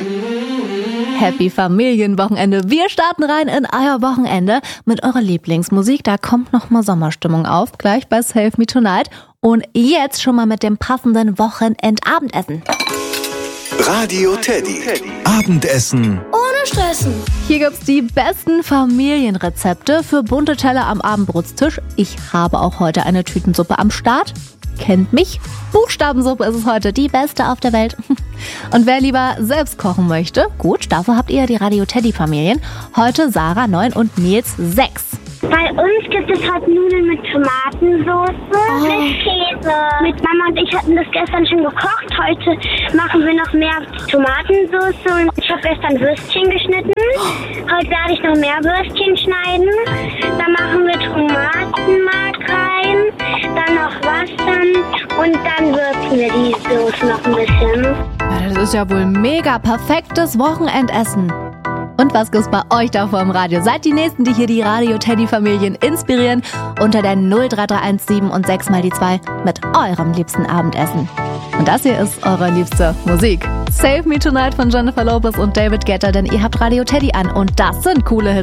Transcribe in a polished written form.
Happy Familienwochenende. Wir starten rein in euer Wochenende mit eurer Lieblingsmusik. Da kommt nochmal Sommerstimmung auf, gleich bei Save Me Tonight. Und jetzt schon mal mit dem passenden Wochenendabendessen. Radio Teddy. Abendessen ohne Stressen. Hier gibt's die besten Familienrezepte für bunte Teller am Abendbrotstisch. Ich habe auch heute eine Tütensuppe am Start. Kennt mich? Buchstabensuppe ist es heute, die beste auf der Welt. Und wer lieber selbst kochen möchte, gut, dafür habt ihr die Radio Teddy Familien. Heute Sarah 9 und Nils 6. Bei uns gibt es heute Nudeln mit Tomatensauce, mit Käse. Mit Mama und ich hatten das gestern schon gekocht. Heute machen wir noch mehr Tomatensauce und ich habe gestern Würstchen geschnitten. Heute werde ich noch mehr Würstchen schneiden. Dann machen wir Tomatenmark rein, dann noch Wasser und dann würzen wir die Soße noch ein bisschen. Ja, das ist ja wohl mega perfektes Wochenendessen. Und was gibt's bei euch da vor dem Radio? Seid die Nächsten, die hier die Radio-Teddy-Familien inspirieren unter der 03317 und 6 mal die 2 mit eurem liebsten Abendessen. Und das hier ist eure liebste Musik. Save Me Tonight von Jennifer Lopez und David Guetta, denn ihr habt Radio Teddy an und das sind coole Hits.